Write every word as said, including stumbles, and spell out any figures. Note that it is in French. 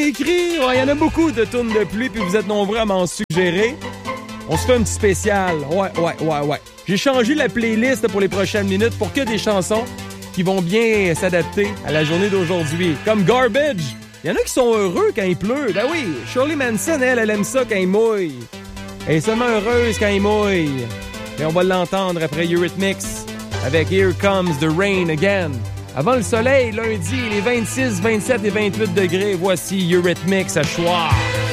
écrit. Il ouais, y en a beaucoup de tunes de pluie, puis vous êtes nombreux à m'en suggérer. On se fait un petit spécial. Ouais, ouais, ouais, ouais. J'ai changé la playlist pour les prochaines minutes pour que des chansons qui vont bien s'adapter à la journée d'aujourd'hui. Comme Garbage. Il y en a qui sont heureux quand il pleut. Ben oui, Shirley Manson, elle, elle aime ça quand il mouille. Elle est seulement heureuse quand il mouille. Et on va l'entendre après Eurythmics avec Here Comes the Rain Again. Avant le soleil, lundi, les vingt-six, vingt-sept et vingt-huit degrés. Voici Eurythmics à choix.